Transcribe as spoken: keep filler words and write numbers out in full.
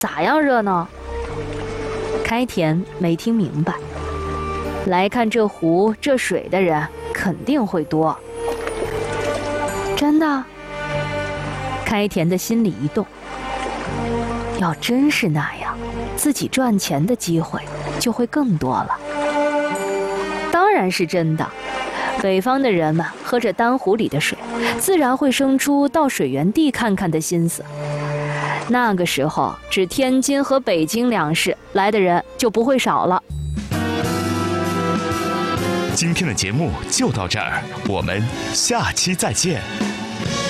咋样热闹？开田没听明白。来看这湖这水的人肯定会多。真的？开田的心里一动，要真是那样，自己赚钱的机会就会更多了。当然是真的，北方的人们喝着丹湖里的水，自然会生出到水源地看看的心思。那个时候，指天津和北京两市来的人就不会少了。 今天的节目就到这儿，我们下期再见。